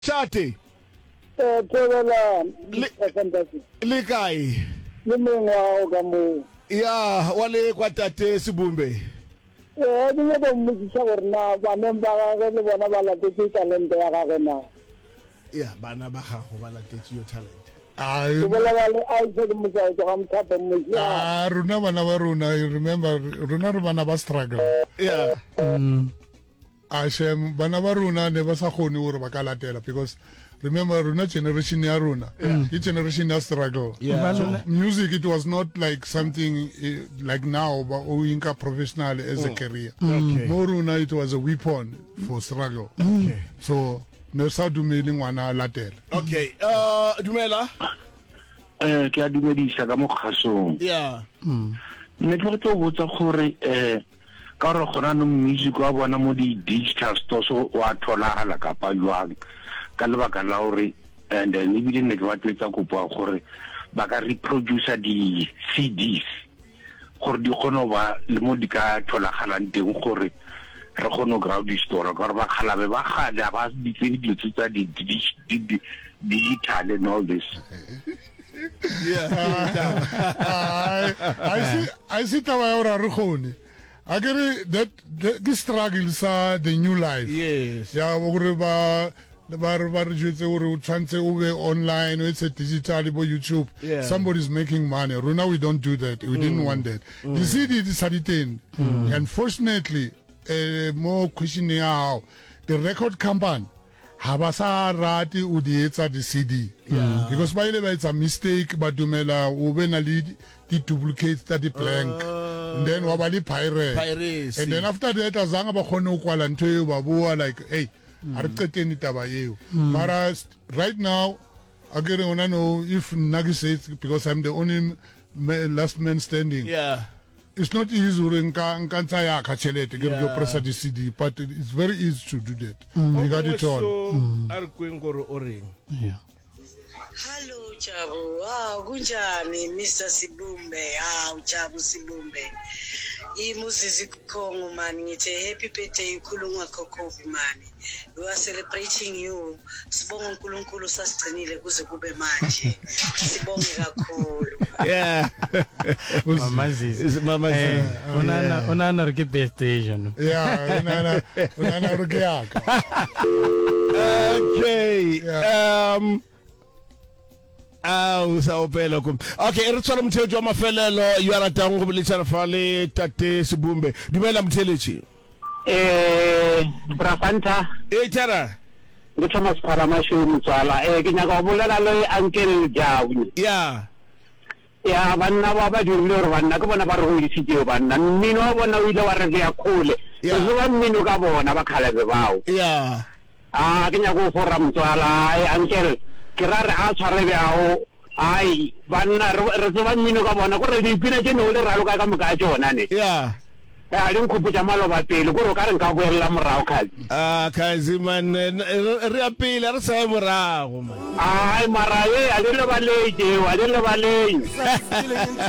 Shati. Tebela fantastic. Le kae? Le mengwa o ka mo. Ya, wale kwa tate Sibumbe. Di ba mo sa gorna ba memba ga le bona ba la tse talent ya ga gona. Ya, bana ba gago ba la tse yo talent. Ke bola ba le a itse mo sa go am thapa mo ya. Runa bana ba runa, you remember runa re bana ba struggle. Yeah. Ashem bana ba runa ne ba sa khone hore ba ka latela because remember runa generation ya runa, each generation ya struggle. Yeah. So music, it was not like something like now but inka professional as a career. Okay. More runa, it was a weapon for struggle. Okay. So ne sa dumele ngwana latela. Okay. Dumela. Ke a dumedisa ka mo kgasong. Yeah. Ne ke tlo botsa gore ka re gona no music wa bona mo di digital stores wa thola ka pa jwang ka lebaka la hore and then ebile ne ke batletsa kopo gore ba ka reproduce di CDs gore di kgone ba le mo di ka thola galang teng gore re kgone go di store gore ba khalabe ba gada ba di tsa di digital and all this. I see taba ora re khone. I get that the struggle sa the new life. Yes. Ya gore ba re jetse gore o tshwantse o be online, it's a digital bo YouTube. Yeah. Somebody's making money. Runa, we don't do that. We didn't want that. The CD is saditin. Unfortunately, more question now, the record company habasa rati u di etsa the CD. Yeah. Because by the way, it's a mistake, but dumela o be na le di duplicates that the blank. And then wabali pirate. Pirates. And then after that azanga ba khone o kwala ntho e ba bua like hey a re qeteni taba eo. Mara right now I get on know if Nagi says because I'm the only last man standing. Yeah. It's not easy to nka ya ka chelete ke go press the CD, but it's very easy to do that. You got it all. Are kweng gore o reng? Yeah. Hello Jabu, kunjani Mr. Sibumbe? Jabu Sibumbe. Imuzizi Kongo man, ngithe happy birthday ukhulungwa Kokovi man. We are celebrating you. Sibonga uNkulunkulu sasigcinile kuze kube manje. Sibonge kakhulu. Yeah. Mama Zizi. Mama Zizi. Onana re ke birthday jano. Yeah, unana re ke yaka. Okay. Yeah. Usawupela kum. Okay, re tswala mtheletsi wa mafelelo you are ratang go boletsana fa le tate Sibumbe. Dumela mtheletsi. Brafanta Tara. ke Thomas Paramashu motswala ke nyaka go bolela le Uncle Jabu. Yeah. Ya banna ba dirile gore banna ke bona ba re go isitse banna mmino wa bona o ile wa re ya khole Yeah. se ba mmino ka bona ba khalabe bao. Yeah. Ke nyaka go fora motswala Uncle ke ra re a tshware beao ai banna re se ba mmino ka bona gore di pina tse no le ralo ka moka tsona ne. Yeah. Ya di nkgopotsa maloba pele gore ka re nka boela morao khazi. Kazi man re apile re sa morago man. Ai mara a le baletse wa le baleng.